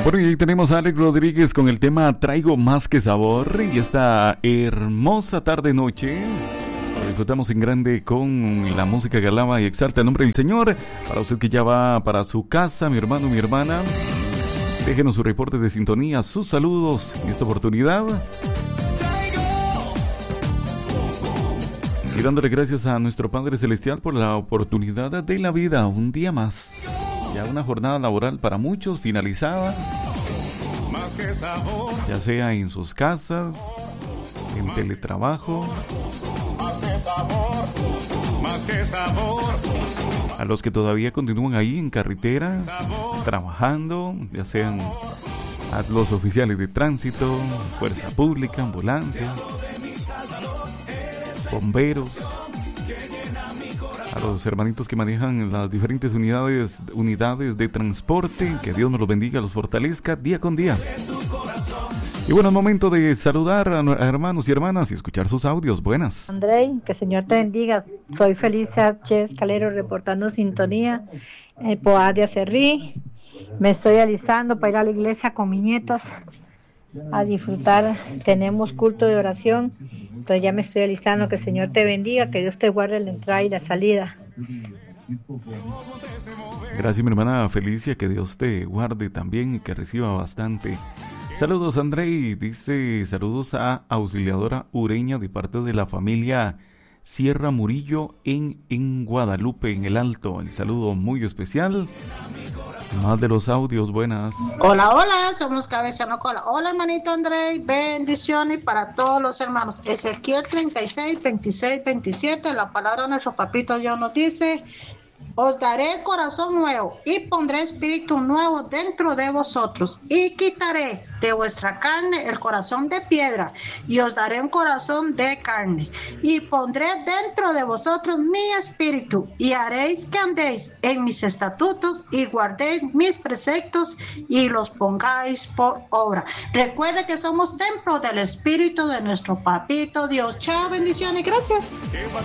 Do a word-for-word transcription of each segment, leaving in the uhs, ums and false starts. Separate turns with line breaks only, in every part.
Bueno, y ahí tenemos a Alex Rodríguez con el tema Traigo Más Que Sabor. Y esta hermosa tarde-noche disfrutamos en grande con la música que alaba y exalta el nombre del Señor. Para usted que ya va para su casa, mi hermano, mi hermana, déjenos su reporte de sintonía, sus saludos en esta oportunidad. Y dándole gracias a nuestro Padre Celestial por la oportunidad de la vida, un día más. Ya una jornada laboral para muchos finalizada, ya sea en sus casas, en teletrabajo. A los que todavía continúan ahí en carretera, trabajando, ya sean a los oficiales de tránsito, fuerza pública, ambulancia, bomberos, a los hermanitos que manejan las diferentes unidades, unidades de transporte, que Dios nos los bendiga, los fortalezca día con día. Y bueno, es momento de saludar a hermanos y hermanas y escuchar sus audios. Buenas.
Andrei, que el Señor te bendiga. Soy Felicia H. Escalero reportando sintonía en Poá de Acerrí. Me estoy alisando para ir a la iglesia con mis nietos a disfrutar. Tenemos culto de oración, entonces ya me estoy alistando. Que el Señor te bendiga, que Dios te guarde la entrada y la salida.
Gracias, mi hermana Felicia, que Dios te guarde también y que reciba bastante. Saludos, Andrei, dice saludos a Auxiliadora Ureña de parte de la familia Sierra Murillo en, en Guadalupe, en el Alto. El saludo muy especial. Más de los audios, buenas.
Hola, hola, somos Cabeza No Cola. Hola, hermanito Andrei, bendiciones para todos los hermanos. Ezequiel treinta y seis, veintiséis, veintisiete, la palabra de nuestro papito Dios nos dice: os daré corazón nuevo y pondré espíritu nuevo dentro de vosotros y quitaré de vuestra carne el corazón de piedra y os daré un corazón de carne y pondré dentro de vosotros mi espíritu y haréis que andéis en mis estatutos y guardéis mis preceptos y los pongáis por obra. Recuerde que somos templo del espíritu de nuestro papito Dios. Chao, bendiciones, gracias.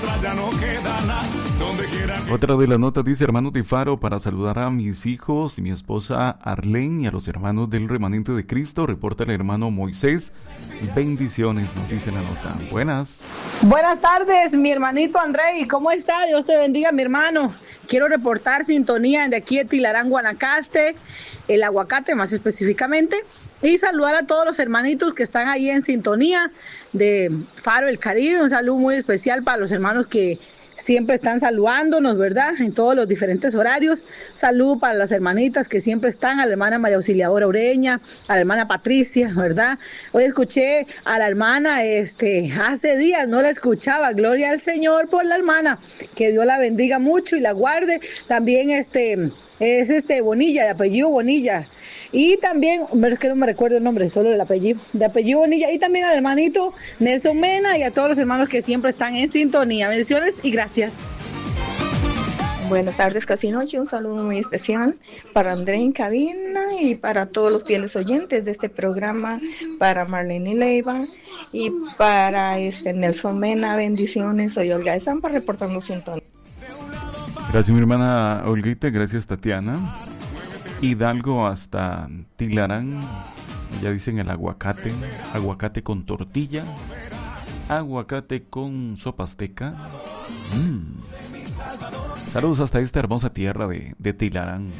Otra de las notas dice: hermano de Faro, para saludar a mis hijos y mi esposa Arlene y a los hermanos del remanente de Cristo. Reporta el hermano Moisés. Bendiciones, nos dice la nota. Buenas.
Buenas tardes, mi hermanito Andrei. ¿Cómo está? Dios te bendiga, mi hermano. Quiero reportar sintonía de aquí de Tilarán, Guanacaste, el aguacate más específicamente, y saludar a todos los hermanitos que están ahí en sintonía de Faro el Caribe. Un saludo muy especial para los hermanos que siempre están saludándonos, ¿verdad? En todos los diferentes horarios. Saludo para las hermanitas que siempre están, a la hermana María Auxiliadora Ureña, a la hermana Patricia, ¿verdad? Hoy escuché a la hermana, este, hace días no la escuchaba. Gloria al Señor por la hermana, que Dios la bendiga mucho y la guarde. También este, es este Bonilla, de apellido Bonilla. Y también, es que no me recuerdo el nombre, solo el apellido, de apellido Bonilla. Y también al hermanito Nelson Mena y a todos los hermanos que siempre están en sintonía. Bendiciones y gracias.
Buenas tardes, casi noche. Un saludo muy especial para André en cabina y para todos los fieles oyentes de este programa, para Marlene Leiva y para este Nelson Mena. Bendiciones. Soy Olga de Zampa reportando sintonía.
Gracias, mi hermana Olguita. Gracias, Tatiana. Hidalgo hasta Tilarán, ya dicen el aguacate, aguacate con tortilla, aguacate con sopa azteca. Mm. Saludos hasta esta hermosa tierra de, de Tilarán.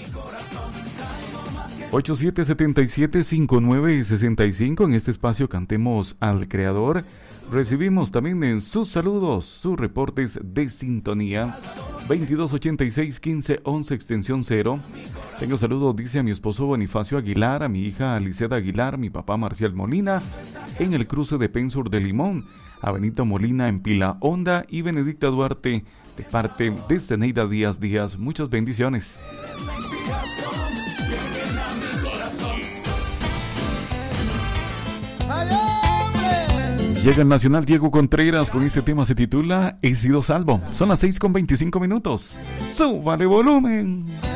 ocho siete siete siete cinco nueve seis cinco, en este espacio cantemos al Creador. Recibimos también en sus saludos, sus reportes de sintonía. Veintidós ochenta y seis quince once extensión cero. Tengo saludos, dice, a mi esposo Bonifacio Aguilar, a mi hija Aliceda Aguilar, mi papá Marcial Molina en el cruce de Pensur de Limón, a Benito Molina en Pila Honda y Benedicta Duarte de parte de Zeneida Díaz Díaz. Muchas bendiciones. Llega el Nacional Diego Contreras con este tema, se titula He sido salvo. Son las seis con veinticinco minutos. ¡Súbale volumen!